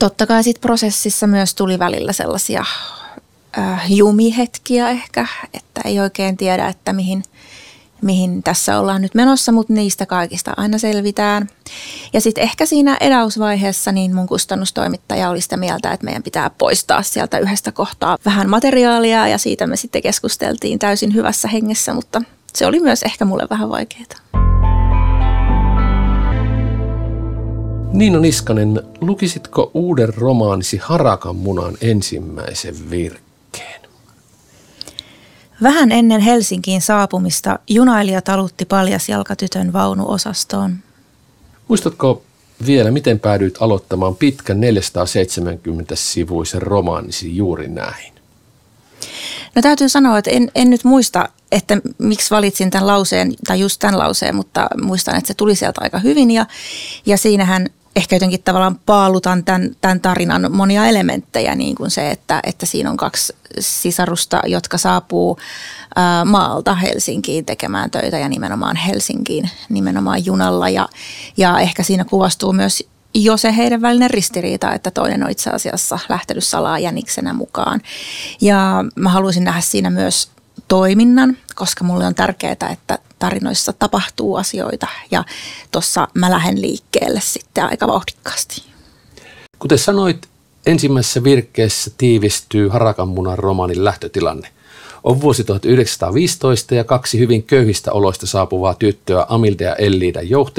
Totta kai sit prosessissa myös tuli välillä sellaisia jumihetkiä ehkä, että ei oikein tiedä, että mihin tässä ollaan nyt menossa, mutta niistä kaikista aina selvitään. Ja sitten ehkä siinä edausvaiheessa niin mun kustannustoimittaja oli sitä mieltä, että meidän pitää poistaa sieltä yhdestä kohtaa vähän materiaalia ja siitä me sitten keskusteltiin täysin hyvässä hengessä, mutta se oli myös ehkä mulle vähän vaikeaa. Niina Niskanen, lukisitko uuden romaanisi Harakanmunan ensimmäisen virkkeen? Vähän ennen Helsinkiin saapumista junailija talutti paljasjalkatytön vaunuosastoon. Muistatko vielä, miten päädyit aloittamaan pitkän 470-sivuisen romaanisi juuri näin? No täytyy sanoa, että en nyt muista, että miksi valitsin tämän lauseen tai just tämän lauseen, mutta muistan, että se tuli sieltä aika hyvin ja siinähän ehkä jotenkin tavallaan paalutan tämän tarinan monia elementtejä, niin kuin se, että siinä on 2 sisarusta, jotka saapuu maalta Helsinkiin tekemään töitä ja nimenomaan Helsinkiin, nimenomaan junalla. Ja ehkä siinä kuvastuu myös jo se heidän välinen ristiriita, että toinen on itse asiassa lähtenyt salaa jäniksenä mukaan. Ja mä haluaisin nähdä siinä myös toiminnan, koska mulle on tärkeää, että tarinoissa tapahtuu asioita ja tuossa mä lähden liikkeelle sitten aika vauhdikkaasti. Kuten sanoit, ensimmäisessä virkkeessä tiivistyy Harakanmunan romaanin lähtötilanne. On vuosi 1915 ja 2 hyvin köyhistä oloista saapuvaa tyttöä, Amilda ja Ellida